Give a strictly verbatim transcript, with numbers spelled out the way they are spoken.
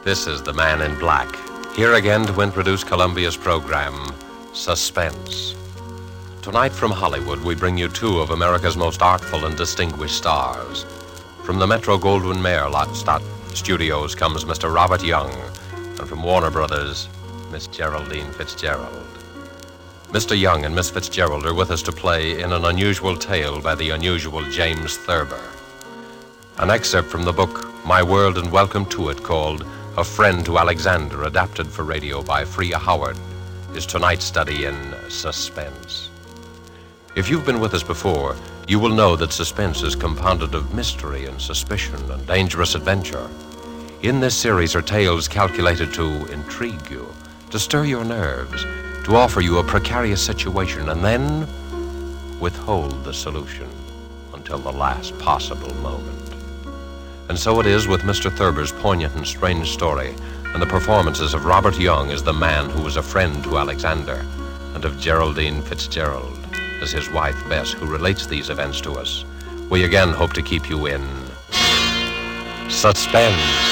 This is the Man in Black, here again to introduce Columbia's program, Suspense. Tonight from Hollywood, we bring you two of America's most artful and distinguished stars. From the Metro-Goldwyn-Mayer Studios comes Mister Robert Young, and from Warner Brothers, Miss Geraldine Fitzgerald. Mister Young and Miss Fitzgerald are with us to play in an unusual tale by the unusual James Thurber. An excerpt from the book, My World and Welcome to It, called A Friend to Alexander, adapted for radio by Freya Howard, is tonight's study in suspense. If you've been with us before, you will know that suspense is compounded of mystery and suspicion and dangerous adventure. In this series are tales calculated to intrigue you, to stir your nerves, to offer you a precarious situation, and then withhold the solution until the last possible moment. And so it is with Mister Thurber's poignant and strange story, and the performances of Robert Young as the man who was a friend to Alexander, and of Geraldine Fitzgerald as his wife Bess, who relates these events to us. We again hope to keep you in suspense.